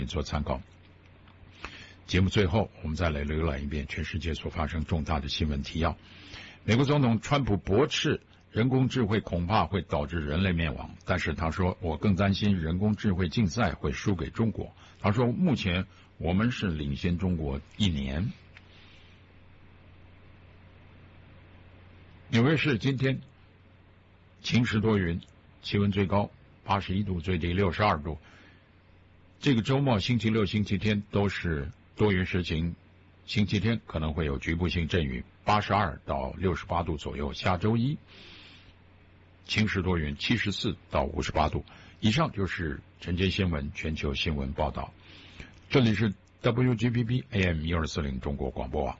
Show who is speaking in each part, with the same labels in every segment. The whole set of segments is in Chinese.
Speaker 1: 做参考。节目最后，我们再来浏览一遍全世界所发生重大的新闻提要。美国总统川普驳斥人工智慧恐怕会导致人类灭亡，但是他说我更担心人工智慧竞赛会输给中国。他说目前我们是领先中国1年。纽约市今天晴时多云，气温最高81度，最低62度。这个周末星期六、星期天都是多云时晴，星期天可能会有局部性阵雨，82到68度左右。下周一晴时多云，74到58度。以上就是晨间新闻全球新闻报道。这里是 WGBB AM 1240中国广播网。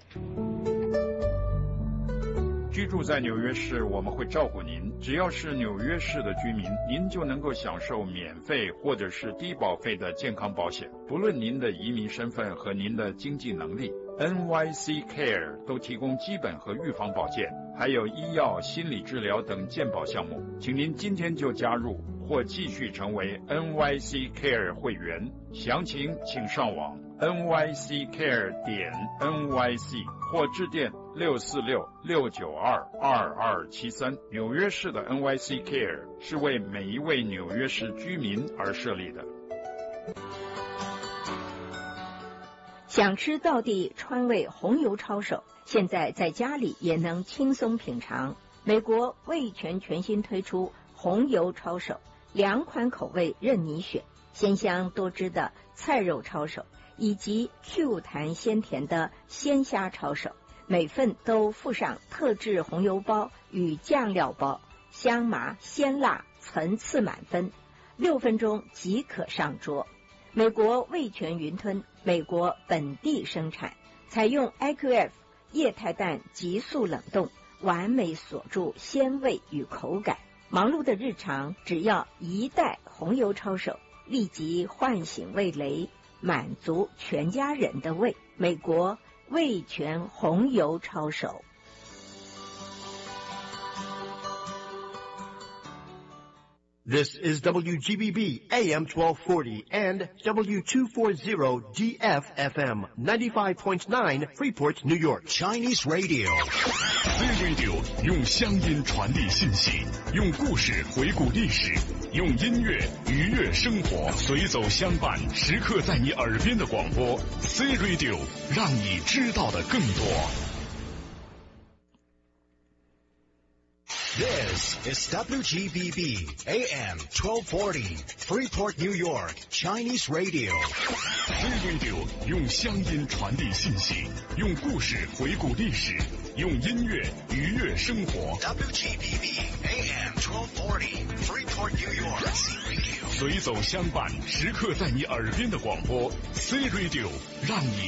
Speaker 1: 居住在纽约市，我们会照顾您。只要是纽约市的居民，您就能够享受免费或者是低保费的健康保险。不论您的移民身份和您的经济能力， NYC Care 都提供基本和预防保健，还有医药、心理治疗等健保项目。请您今天就加入或继续成为 NYC Care 会员。详情请上网 nyccare.nyc 或致电646-692-2273。纽约市的 NYC Care 是为每一位纽约市居民而设立的。
Speaker 2: 想吃道地川味红油抄手，现在在家里也能轻松品尝。美国味全全新推出红油抄手，2款口味任你选，鲜香多汁的菜肉抄手，以及 Q 弹鲜甜的鲜虾抄手，每份都附上特制红油包与酱料包，香麻鲜辣层次满分，6分钟即可上桌。美国味全云吞，美国本地生产，采用 IQF 液态氮急速冷冻，完美锁住鲜味与口感。忙碌的日常，只要1袋红油抄手，立即唤醒味蕾，满足全家人的胃。美国味全红油抄手。
Speaker 3: This is WGBB AM 1240 and W240 DFFM 95.9 Freeport, New York.
Speaker 4: Chinese Radio. C Radio 用乡音传递信息，用故事回顾历史，用音乐愉悦生活，随走相伴，时刻在你耳边的广播。C Radio 让你知道的更多。This is WGBB AM 1240 Freeport, New York, Chinese Radio. C Radio 用乡音传递信息，用故事回顾历史，用音乐愉悦生活。WGBB AM 1240 Freeport, New York, C Radio 随走相伴，时刻在你耳边的广播。C Radio 让你